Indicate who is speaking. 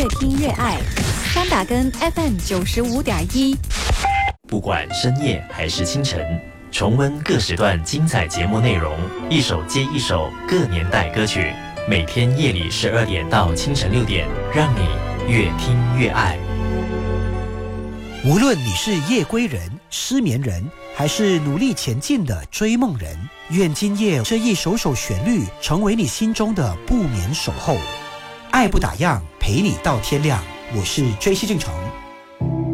Speaker 1: 越听越爱。张打根 FM95.1。
Speaker 2: 不管深夜还是清晨，重温各时段精彩节目内容，一首接一首各年代歌曲。每天夜里12点到清晨6点，让你越听越爱。
Speaker 3: 无论你是夜归人、失眠人，还是努力前进的追梦人，愿今夜这一首首旋律成为你心中的不眠守候。爱不打烊，陪你到天亮。我是追西正成。